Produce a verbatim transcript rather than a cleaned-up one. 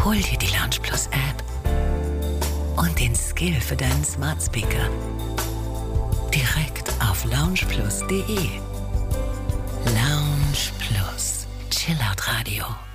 Hol dir die Lounge Plus App und den Skill für deinen Smart Speaker direkt auf loungeplus punkt de. Lounge Plus, Chillout Radio.